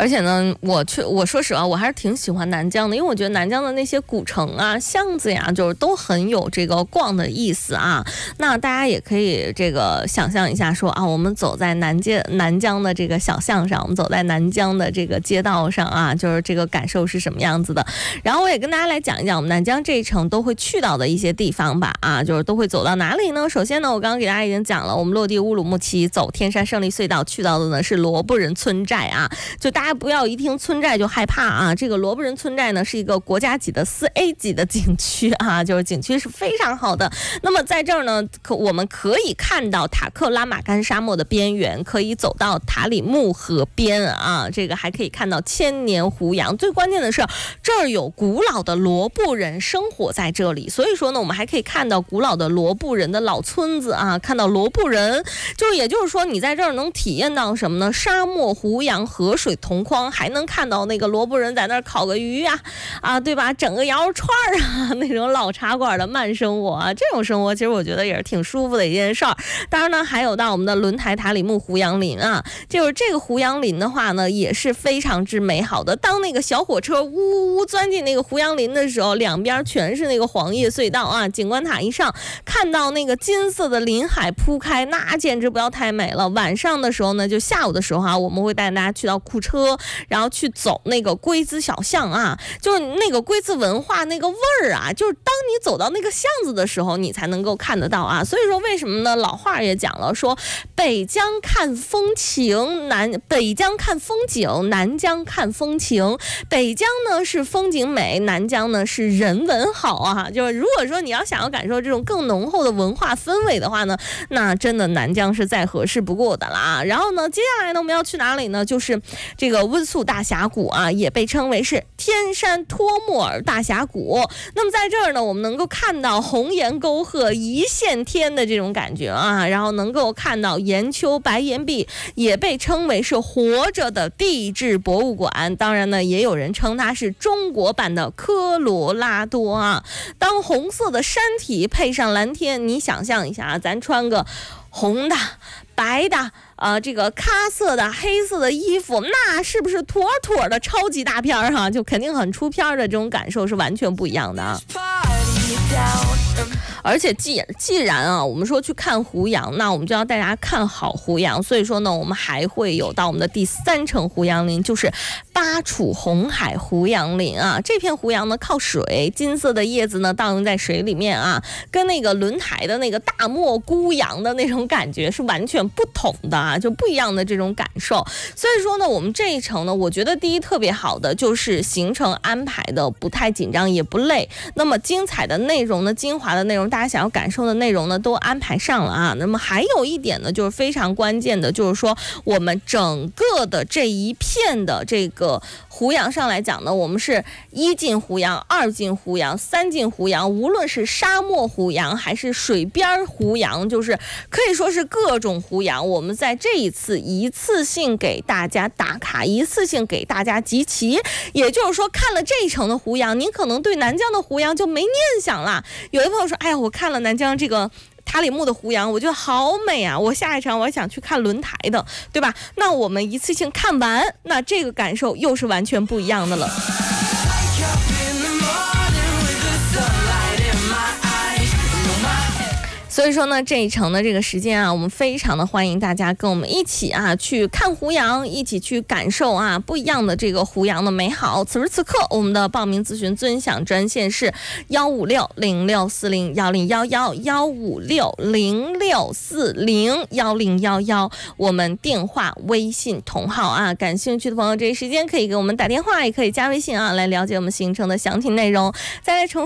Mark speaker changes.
Speaker 1: 而且呢，我说实话，我还是挺喜欢南疆的，因为我觉得南疆的那些古城啊、巷子呀，就是都很有这个逛的意思啊。那大家也可以这个想象一下说啊，我们走在南疆的这个小巷上，我们走在南疆的这个街道上啊，就是这个感受是什么样子的。然后我也跟大家来讲一讲我们南疆这一程都会去到的一些地方吧啊，就是都会走到哪里呢？首先呢，我刚刚给大家已经讲了，我们落地乌鲁木齐走天山胜利隧道去到的呢是罗布人村寨啊，就大家不要一听村寨就害怕啊，这个罗布人村寨呢是一个国家级的4A 级的景区啊，就是景区是非常好的。那么在这儿呢，我们可以看到塔克拉玛干沙漠的边缘，可以走到塔里木河边啊，这个还可以看到千年胡杨。最关键的是，这儿有古老的罗布人生活在这里，所以说呢，我们还可以看到古老的罗布人的老村子啊，看到罗布人，就是也就是说，你在这儿能体验到什么呢？沙漠、胡杨、河水同框，还能看到那个罗布人在那儿烤个鱼啊，对吧？整个羊肉串啊，那种老茶馆的慢生活啊，这种生活其实我觉得也是挺舒服的一件事儿。当然呢，还有到我们的轮台塔里木胡杨林啊，就是这个胡杨林的话呢，也是非常之美好的。当那个小火车呜呜钻进那个胡杨林的时候，两边全是那个黄叶隧道啊，景观塔一上，看到那个金色的林海铺开，那简直不要太美了。晚上的时候呢，就下午的时候啊，我们会带大家去到库车，然后去走那个龟兹小巷啊，就是那个龟兹文化那个味儿啊，就是当你走到那个巷子的时候，你才能够看得到啊。所以说为什么呢？老话也讲了，说北疆看风景，南疆看风情。北疆呢是风景美，南疆呢是人文好啊。就是如果说你要想要感受这种更浓厚的文化氛围的话呢，那真的南疆是再合适不过的啦。然后呢，接下来呢我们要去哪里呢？就是这个温宿大峡谷啊，也被称为是天山托木尔大峡谷。那么在这儿呢，我们能够看到红岩沟壑一线天的这种感觉啊，然后能够看到岩丘白岩壁，也被称为是活着的地质博物馆。当然呢，也有人称它是中国版的科罗拉多啊。当红色的山体配上蓝天，你想象一下啊，咱穿个红的、白的。这个咖色的、黑色的衣服，那是不是妥妥的超级大片儿哈？就肯定很出片的这种感受是完全不一样的啊。而且既然啊，我们说去看胡杨，那我们就要带大家看好胡杨。所以说呢，我们还会有到我们的第3城胡杨林，就是巴楚红海胡杨林啊。这片胡杨呢靠水，金色的叶子呢倒映在水里面啊，跟那个轮台的那个大漠孤杨的那种感觉是完全不同的啊，就不一样的这种感受。所以说呢，我们这一程呢，我觉得第一特别好的就是行程安排的不太紧张也不累，那么精彩的内容呢，精华的内容，大家想要感受的内容呢都安排上了啊。那么还有一点呢，就是非常关键的，就是说我们整个的这一片的这个胡杨上来讲呢，我们是1进胡杨、2进胡杨、3进胡杨，无论是沙漠胡杨还是水边胡杨，就是可以说是各种胡杨，我们在这一次一次性给大家打卡，一次性给大家集齐。也就是说，看了这一程的胡杨，您可能对南疆的胡杨就没念想了。有的朋友说，哎呀，我看了南疆这个塔里木的胡杨，我觉得好美啊，我下一场我想去看轮台的，对吧？那我们一次性看完，那这个感受又是完全不一样的了。所以说呢，这一程的这个时间啊，我们非常的欢迎大家跟我们一起啊去看胡杨，一起去感受啊不一样的这个胡杨的美好。此时此刻，我们的报名咨询尊享专线是156-0640-111-156-0640-1011，我们电话、微信同号啊。感兴趣的朋友，这一时间可以给我们打电话，也可以加微信啊，来了解我们行程的详情内容。再来重